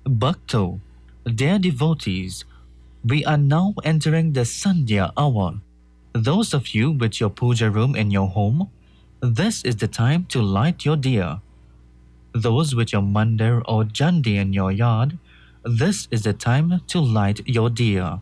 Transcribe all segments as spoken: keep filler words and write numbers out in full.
Bhakto, dear devotees, we are now entering the Sandhya hour. Those of you with your puja room in your home, this is the time to light your diya. Those with your mandir or jandi in your yard, this is the time to light your diya.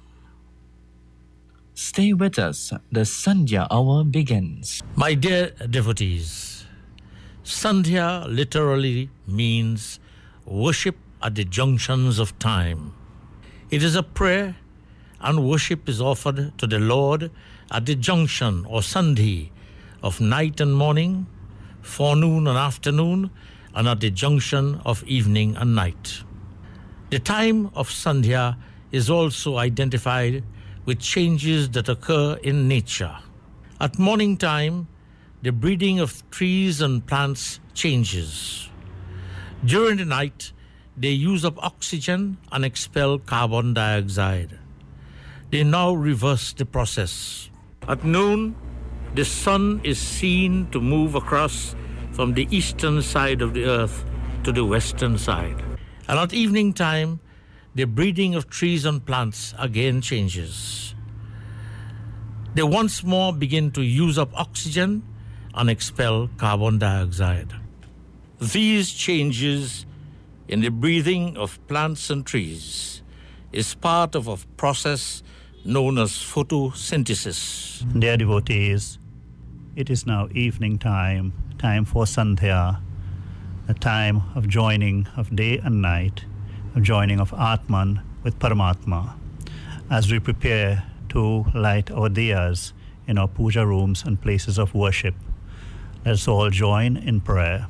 Stay with us, the Sandhya hour begins. My dear devotees, Sandhya literally means worship at the junctions of time. It is a prayer and worship is offered to the Lord at the junction or sandhi of night and morning, forenoon and afternoon, and at the junction of evening and night. The time of Sandhya is also identified with changes that occur in nature. At morning time, the breathing of trees and plants changes. During the night, they use up oxygen and expel carbon dioxide. They now reverse the process. At noon, the sun is seen to move across from the eastern side of the earth to the western side. And at evening time, the breathing of trees and plants again changes. They once more begin to use up oxygen and expel carbon dioxide. These changes in the breathing of plants and trees is part of a process known as photosynthesis. Dear devotees, it is now evening time, time for Sandhya, a time of joining of day and night, of joining of Atman with Paramatma. As we prepare to light our diyas in our puja rooms and places of worship, let us all join in prayer.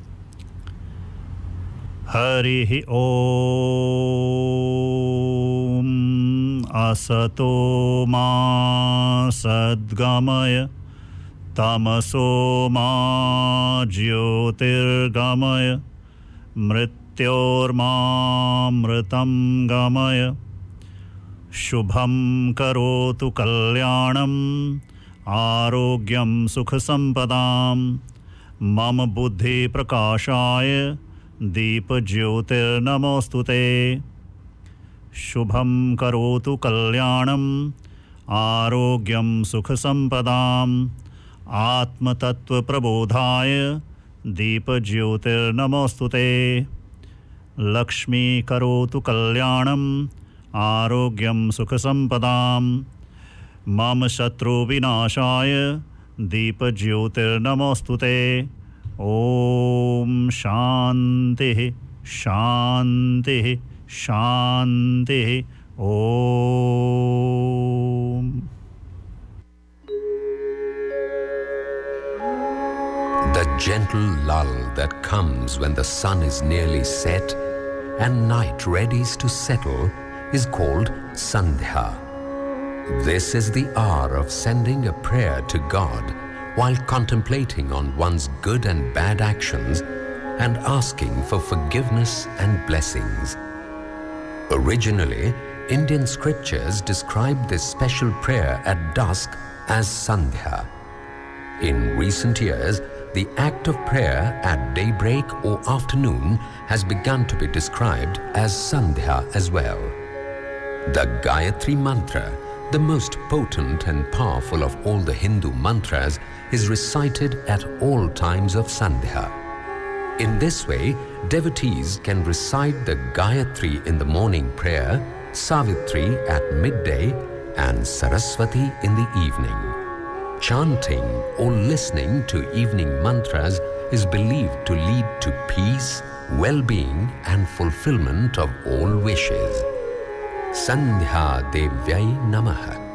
Harihi Om Asato Ma Sadgamaya Tamaso Ma Jyotirgamaya Mrityorma Mritam Gamaya Shubham Karotu Kalyanam Arogyam Sukha Sampadam Mama Buddhi Prakashaya Deepa Jyotir Namostute Shubham Karotu Kalyanam Arogyam Sukha Sampadam Atma Tattva Prabodhaya Deepa Jyotir Namostute Lakshmi Karotu Kalyanam Arogyam Sukha Sampadam Mama Shatru Vinashaya Deepa Jyotir Namostute Om Shanti Shanti Shanti Om. The gentle lull that comes when the sun is nearly set and night readies to settle is called Sandhya. This is the hour of sending a prayer to God while contemplating on one's good and bad actions and asking for forgiveness and blessings. Originally, Indian scriptures described this special prayer at dusk as Sandhya. In recent years, the act of prayer at daybreak or afternoon has begun to be described as Sandhya as well. The Gayatri Mantra, the most potent and powerful of all the Hindu mantras, is recited at all times of Sandhya. In this way, devotees can recite the Gayatri in the morning prayer, Savitri at midday, and Saraswati in the evening. Chanting or listening to evening mantras is believed to lead to peace, well-being, and fulfillment of all wishes. Sandhya Devyai Namaha.